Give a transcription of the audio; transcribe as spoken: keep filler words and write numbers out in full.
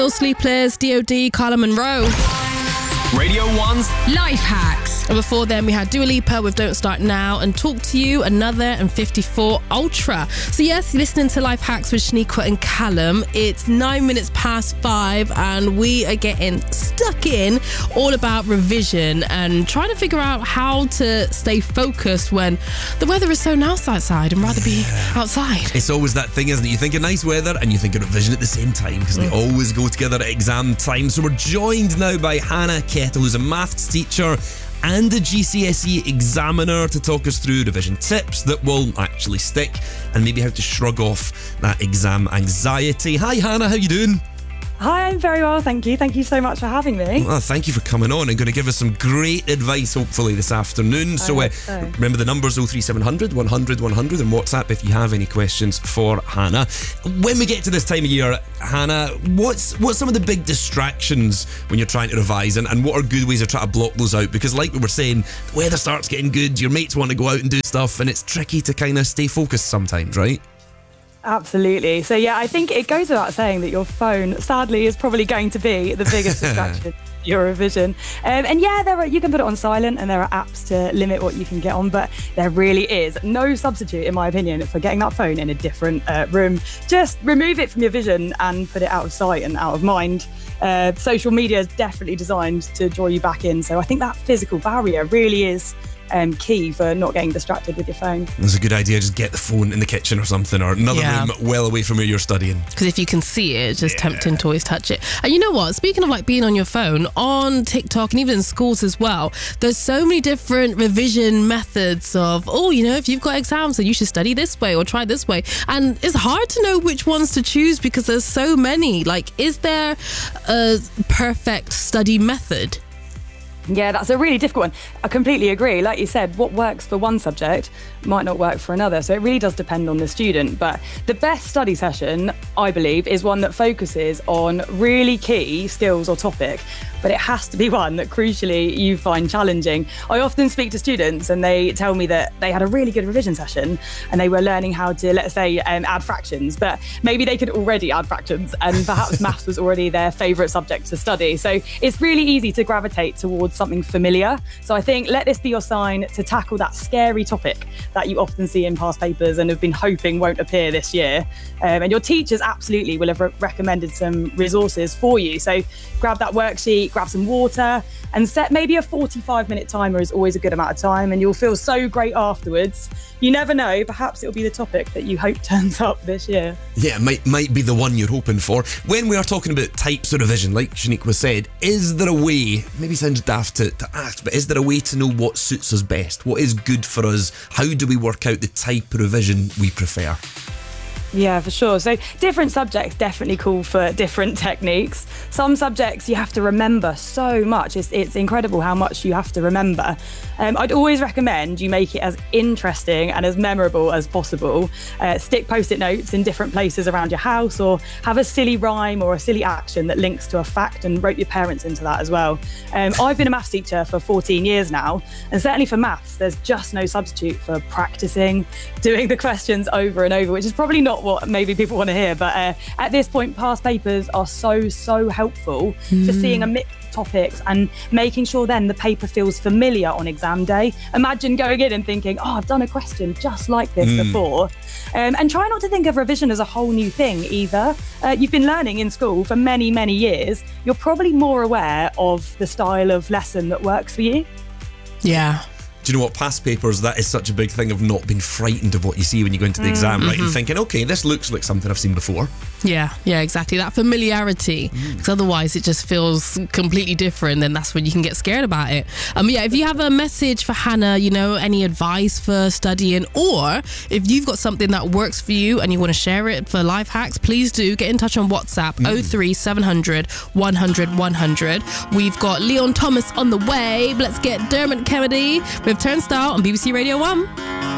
No Sleepless, D O D, Carla Monroe. Radio one's Life Hacks. And before then, we had Dua Lipa with Don't Start Now and Talk to You, Another, and fifty-four Ultra. So yes, you're listening to Life Hacks with Shaniqua and Callum. It's nine minutes past five and we are getting stuck in all about revision and trying to figure out how to stay focused when the weather is so nice outside and rather be outside. It's always that thing, isn't it? You think of nice weather and you think of revision at the same time because mm. they always go together at exam time. So we're joined now by Hannah Kettle, who's a maths teacher and a G C S E examiner, to talk us through revision tips that will actually stick and maybe how to shrug off that exam anxiety. Hi Hannah, how you doing? Hi, I'm very well, thank you. Thank you so much for having me. Well, thank you for coming on and going to give us some great advice, hopefully, this afternoon. So, uh, so remember the numbers oh three seven hundred, one hundred, one hundred and WhatsApp if you have any questions for Hannah. When we get to this time of year, Hannah, what's what's some of the big distractions when you're trying to revise, and, and what are good ways of trying to block those out? Because like we were saying, the weather starts getting good, your mates want to go out and do stuff, and it's tricky to kind of stay focused sometimes, right? Absolutely. So yeah, I think it goes without saying that your phone, sadly, is probably going to be the biggest distraction. Your revision. Um, and yeah, there are, you can put it on silent and there are apps to limit what you can get on, but there really is no substitute, in my opinion, for getting that phone in a different uh, room. Just remove it from your vision and put it out of sight and out of mind. Uh, social media is definitely designed to draw you back in. So I think that physical barrier really is Um, key for not getting distracted with your phone. It's a good idea. Just get the phone in the kitchen or something, or another yeah. room well away from where you're studying. Because if you can see it, it's just yeah. tempting to always touch it. And you know what? Speaking of like being on your phone, on TikTok and even in schools as well, there's so many different revision methods of, oh, you know, if you've got exams, then you should study this way or try this way. And it's hard to know which ones to choose because there's so many. Like, is there a perfect study method? Yeah, that's a really difficult one. I completely agree. Like you said, what works for one subject might not work for another. So it really does depend on the student. But the best study session, I believe, is one that focuses on really key skills or topic. But it has to be one that crucially you find challenging. I often speak to students and they tell me that they had a really good revision session and they were learning how to, let's say, um, add fractions, but maybe they could already add fractions and perhaps maths was already their favourite subject to study. So it's really easy to gravitate towards something familiar. So I think let this be your sign to tackle that scary topic that you often see in past papers and have been hoping won't appear this year. Um, and your teachers absolutely will have re- recommended some resources for you. So grab that worksheet, grab some water and set maybe a forty-five minute timer is always a good amount of time and you'll feel so great afterwards. You never know, perhaps it'll be the topic that you hope turns up this year. Yeah, it might, might be the one you're hoping for. When we are talking about types of revision, like Shaniqua said, is there a way, maybe it sounds daft to, to ask, but is there a way to know what suits us best? What is good for us? How do we work out the type of revision we prefer? Yeah, for sure. So different subjects definitely call for different techniques. Some subjects you have to remember so much. It's, it's incredible how much you have to remember. Um, I'd always recommend you make it as interesting and as memorable as possible. Uh, stick post-it notes in different places around your house or have a silly rhyme or a silly action that links to a fact and rope your parents into that as well. Um, I've been a maths teacher for fourteen years now, and certainly for maths, there's just no substitute for practicing, doing the questions over and over, which is probably not what maybe people want to hear, but uh, at this point past papers are so so helpful mm. for seeing a mix of topics and making sure then the paper feels familiar on exam day. Imagine going in and thinking, oh, I've done a question just like this mm. before. Um, and try not to think of revision as a whole new thing either. Uh, you've been learning in school for many many years. You're probably more aware of the style of lesson that works for you. Yeah. Do you know what, past papers, that is such a big thing of not being frightened of what you see when you go into the mm, exam, right? Mm-hmm. And thinking, okay, this looks like something I've seen before. Yeah, yeah, exactly. That familiarity. Mm. Because otherwise it just feels completely different, then that's when you can get scared about it. Um, yeah, if you have a message for Hannah, you know, any advice for studying, or if you've got something that works for you and you want to share it for life hacks, please do get in touch on WhatsApp, mm. oh three seven hundred, one hundred, one hundred. We've got Leon Thomas on the way. Let's get Dermot Kennedy with Turnstile on B B C Radio one.